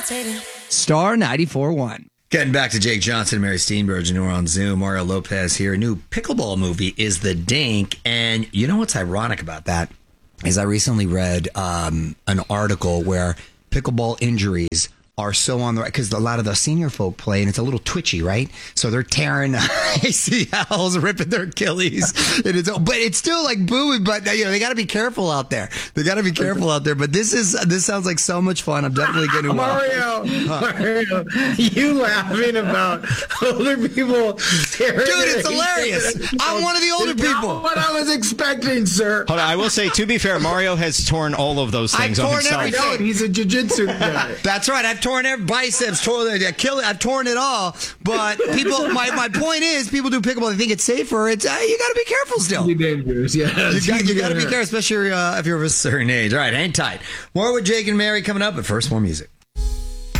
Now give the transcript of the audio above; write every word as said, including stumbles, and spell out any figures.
Star ninety-four point one. Getting back to Jake Johnson and Mary Steenburgen, who are on Zoom. Mario Lopez here. A new pickleball movie is The Dink. And you know what's ironic about that is I recently read um, an article where pickleball injuries are so on the right because a lot of the senior folk play and it's a little twitchy, right? So they're tearing A C Ls, ripping their Achilles. It is, but it's still like booing. But you know they got to be careful out there. They got to be careful out there. But this is this sounds like so much fun. I'm definitely going to Mario. Huh. Mario, you laughing about older people tearing? Dude, it's hilarious. I'm one of the older it's people. Not what I was expecting, sir. Hold on, I will say, to be fair, Mario has torn all of those things I've on torn himself. everything. I know, he's a jiu-jitsu guy. That's right. I've torn every biceps, torn it, Achilles, I've torn it all. But people, my, my point is, people do pickleball. They think it's safer. It's uh, you got to be careful still. Be dangerous, yeah. You got, you got to be careful, especially uh, if you're of a certain age. All right, hang tight. More with Jake and Mary coming up, but first, more music.